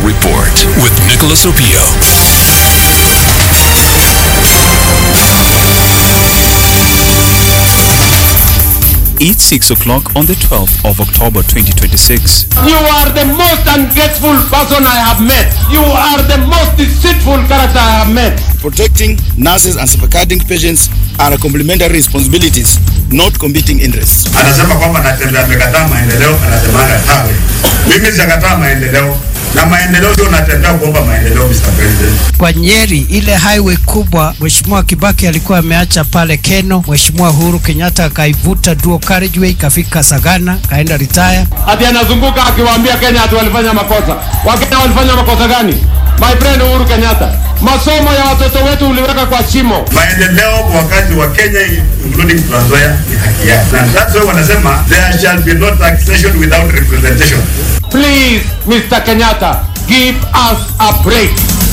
Report with Nicholas Opio. It's 6 o'clock on the 12th of October 2026. You are the most ungrateful person I have met. You are the most deceitful character I have met. Protecting nurses and safeguarding patients are complementary responsibilities, not competing interests. Anasema kwamba natembea mekataa maendeleo, anasemanga tawe. Mimi sijakataa maendeleo. Na maendeleo ndio natembea kuomba maendeleo, Mr. President. Kwa Nyeri, ile highway kubwa Mheshimiwa Kibaki alikuwa ameacha pale Keno, Mheshimiwa Uhuru Kenyatta akaivuta dual carriageway ikafika Sagana, kaenda retire. Hadi anazunguka akiwaambia Kenya ati walifanya makosa. Wakenya walifanya makosa gani? My friend Uhuru Kenyatta, masomo ya watoto wetu uliweka kwa shimo. Maendeleo kwa wakati wa Kenya, including Trans Nzoia, ni haki yake. And that's why wanasema there shall be no taxation without representation. Please, Mr. Kenyatta, give us a break.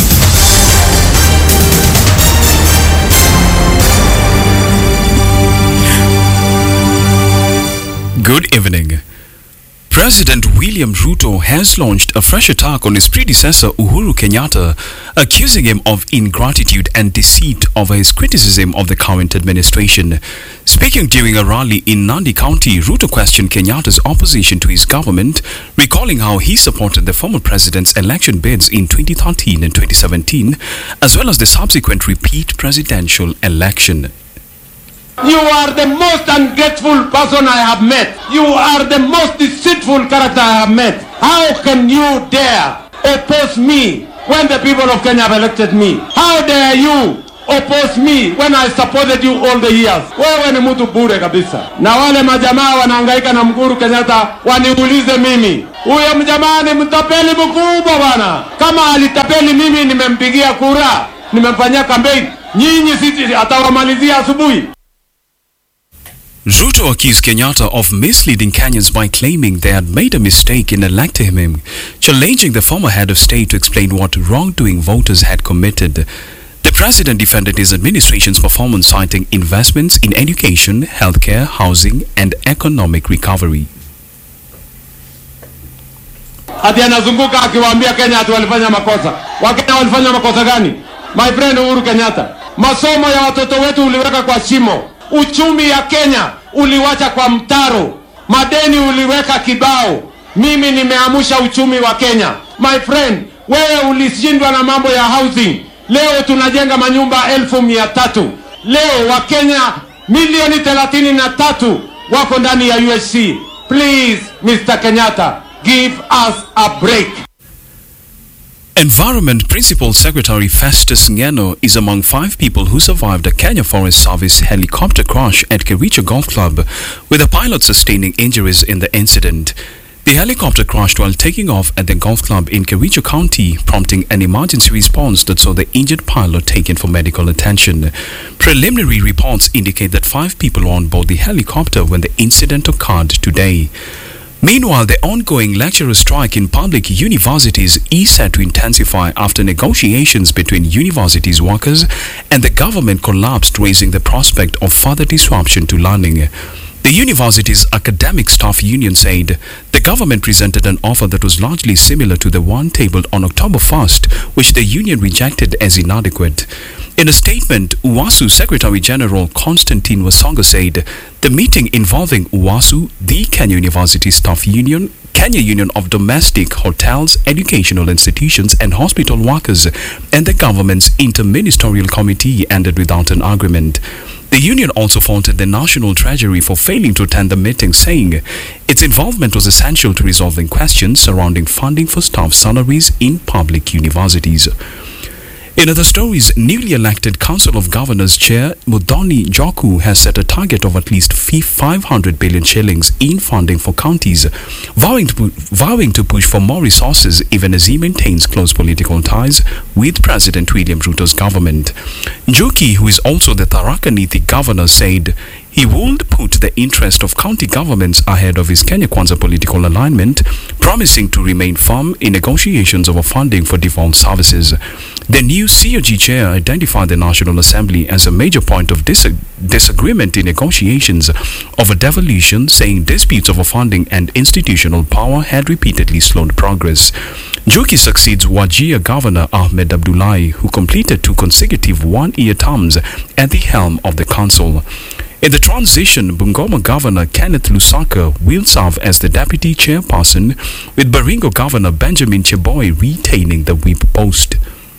Good evening. President William Ruto has launched a fresh attack on his predecessor Uhuru Kenyatta, accusing him of ingratitude and deceit over his criticism of the current administration. Speaking during a rally in Nandi County, Ruto questioned Kenyatta's opposition to his government, recalling how he supported the former president's election bids in 2013 and 2017, as well as the subsequent repeat presidential election. You are the most ungrateful person I have met. You are the most deceitful character I have met. How can you dare oppose me when the people of Kenya have elected me? How dare you oppose me when I supported you all the years? Wewe ni mtu bure kabisa. Na wale majamaa wanahangaika na Uhuru Kenyatta waniulize mimi. Huyo mjamaa ni mtapeli mkubwa bwana. Kama alitapeli mimi nimempigia kura, nimemfanyia campaign. Nyinyi sisi atawamalizia asubuhi. Ruto accused Kenyatta of misleading Kenyans by claiming they had made a mistake in electing him, challenging the former head of state to explain what wrongdoing voters had committed. The president defended his administration's performance, citing investments in education, healthcare, housing, and economic recovery. Hadi anazunguka akiwaambia Kenya ati walifanya makosa. Wakenya walifanya makosa gani? My friend Uhuru Kenyatta, masomo ya watoto wetu uliweka kwa shimo. Uchumi ya Kenya uliwacha kwa mtaro. Madeni uliweka kibao. Mimi nimeamusha uchumi wa Kenya. My friend, wewe ulishindwa na mambo ya housing. Leo tunajenga manyumba 1,300. Leo wa Kenya milioni 33 wako ndani ya UHC. Please, Mr. Kenyatta, give us a break. Environment Principal Secretary Festus Ngeno is among 5 people who survived a Kenya Forest Service helicopter crash at Kericho Golf Club, with a pilot sustaining injuries in the incident. The helicopter crashed while taking off at the golf club in Kericho County, prompting an emergency response that saw the injured pilot taken for medical attention. Preliminary reports indicate that 5 people were on board the helicopter when the incident occurred today. Meanwhile, the ongoing lecturer strike in public universities is set to intensify after negotiations between universities workers and the government collapsed, raising the prospect of further disruption to learning. The university's academic staff union said the government presented an offer that was largely similar to the one tabled on October 1st, which the union rejected as inadequate. In a statement, UWASU Secretary General Constantine Wasonga said the meeting involving UWASU, the Kenya University Staff Union, Kenya Union of Domestic Hotels, Educational Institutions and Hospital Workers, and the government's interministerial committee ended without an agreement. The union also faulted the National Treasury for failing to attend the meeting, saying its involvement was essential to resolving questions surrounding funding for staff salaries in public universities. In other stories, newly elected Council of Governors Chair Muthoni Njoku has set a target of at least 500 billion shillings in funding for counties, vowing to push for more resources even as he maintains close political ties with President William Ruto's government. Njoku, who is also the Tharaka Nithi governor, said he would put the interest of county governments ahead of his Kenya Kwanza political alignment, promising to remain firm in negotiations over funding for devolved services. The new COG chair identified the National Assembly as a major point of disagreement in negotiations over devolution, saying disputes over funding and institutional power had repeatedly slowed progress. Njuki succeeds Wajir Governor Ahmed Abdullahi, who completed 2 consecutive one-year terms at the helm of the council. In the transition, Bungoma Governor Kenneth Lusaka will serve as the deputy chairperson, with Baringo Governor Benjamin Cheboy retaining the whip post.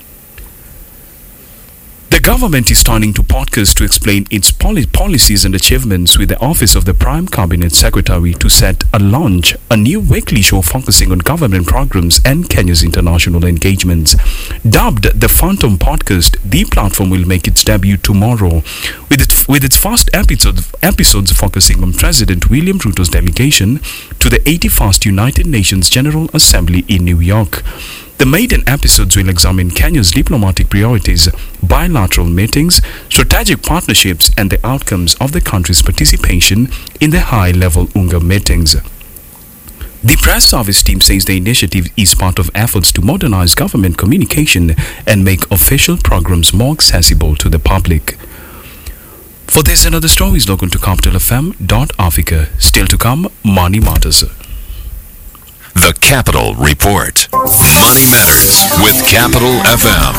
The government is turning to podcasts to explain its policies and achievements, with the Office of the Prime Cabinet Secretary to set launch a new weekly show focusing on government programs and Kenya's international engagements. Dubbed the Phantom Podcast, the platform will make its debut tomorrow, with its first episodes focusing on President William Ruto's delegation to the 81st United Nations General Assembly in New York. The maiden episodes will examine Kenya's diplomatic priorities, bilateral meetings, strategic partnerships, and the outcomes of the country's participation in the high-level UNGA meetings. The press service team says the initiative is part of efforts to modernize government communication and make official programs more accessible to the public. For this and other stories, log on to capitalfm.africa. Still to come, Money Matters. The Capital Report. Money Matters with Capital FM.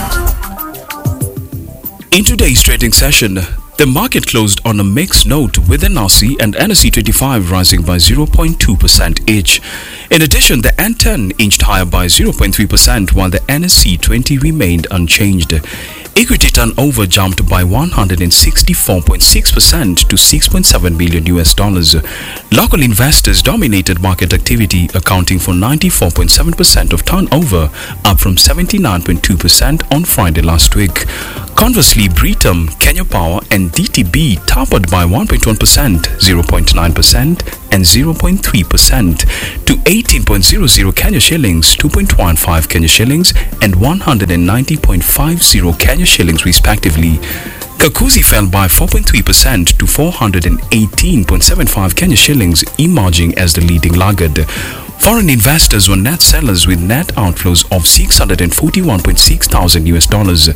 In today's trading session, the market closed on a mixed note, with the NSE and NSE 25 rising by 0.2% each. In addition, the N10 inched higher by 0.3%, while the NSE 20 remained unchanged. Equity turnover jumped by 164.6% to $6.7 billion. Local investors dominated market activity, accounting for 94.7% of turnover, up from 79.2% on Friday last week. Conversely, Britam, Kenya Power, and DTB toppled by 1.1%, 0.9%, and 0.3% to 18.00 Kenya shillings, 2.15 Kenya shillings, and 190.50 Kenya shillings respectively. Kakuzi fell by 4.3% to 418.75 Kenya shillings, emerging as the leading laggard. Foreign investors were net sellers, with net outflows of $641.6 thousand.